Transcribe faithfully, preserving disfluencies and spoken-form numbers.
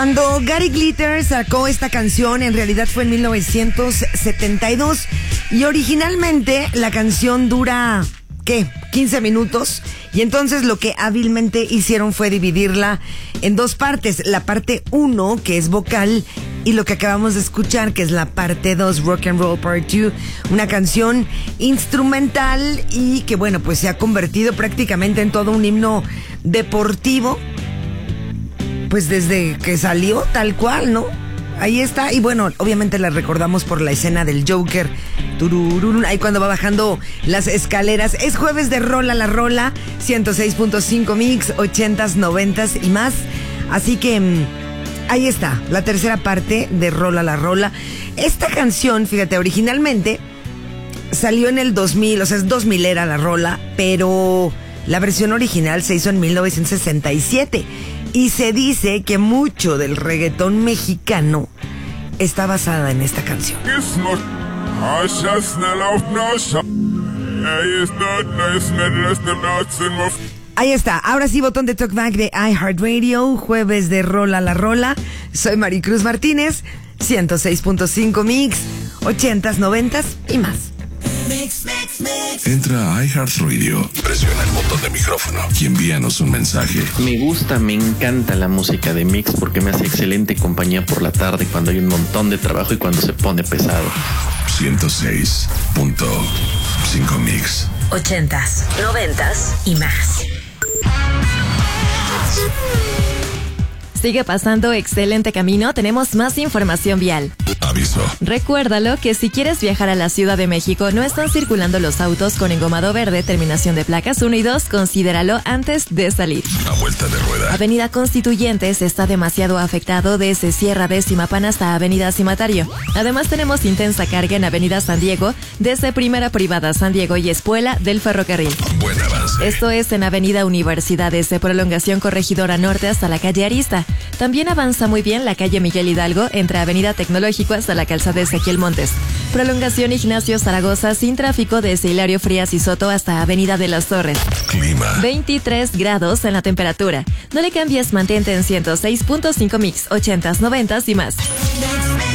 Cuando Gary Glitter sacó esta canción, en realidad fue en mil novecientos setenta y dos. Y originalmente la canción dura, ¿qué? quince minutos. Y entonces lo que hábilmente hicieron fue dividirla en dos partes. La parte uno, que es vocal, y lo que acabamos de escuchar, que es la parte dos, Rock and Roll Part dos. Una canción instrumental y que, bueno, pues se ha convertido prácticamente en todo un himno deportivo. Pues desde que salió, tal cual, ¿no? Ahí está. Y bueno, obviamente la recordamos por la escena del Joker. Turururun, ahí cuando va bajando las escaleras. Es jueves de Rola la Rola, ciento seis punto cinco Mix, ochentas, noventas y más. Así que mmm, ahí está, la tercera parte de Rola la Rola. Esta canción, fíjate, originalmente salió en el dos mil, o sea, es dos mil era la rola, pero la versión original se hizo en mil novecientos sesenta y siete. Y se dice que mucho del reggaetón mexicano está basada en esta canción. Ahí está, ahora sí, botón de talkback de iHeartRadio, jueves de Rola la Rola. Soy Maricruz Martínez, ciento seis punto cinco Mix, ochentas, noventas y más. Mix, mix, mix. Entra a iHeartRadio, presiona el botón de micrófono y envíanos un mensaje. Me gusta, me encanta la música de Mix porque me hace excelente compañía por la tarde cuando hay un montón de trabajo y cuando se pone pesado. ciento seis punto cinco Mix. Ochentas, noventas y más. Sigue pasando excelente camino, tenemos más información vial. Aviso. Recuérdalo que si quieres viajar a la Ciudad de México, no están circulando los autos con engomado verde, terminación de placas uno y dos, considéralo antes de salir. A vuelta de rueda. Avenida Constituyentes está demasiado afectado desde Sierra de Simapán hasta Avenida Cimatario. Además tenemos intensa carga en Avenida San Diego, desde Primera Privada San Diego y Espuela del Ferrocarril. Buen avance. Esto es en Avenida Universidad, desde Prolongación Corregidora Norte hasta la calle Arista. También avanza muy bien la calle Miguel Hidalgo entre Avenida Tecnológico hasta la calzada Ezequiel Montes. Prolongación Ignacio Zaragoza sin tráfico desde Hilario Frías y Soto hasta Avenida de las Torres. Clima. veintitrés grados en la temperatura. No le cambies, mantente en ciento seis punto cinco Mix, ochentas, noventas y más.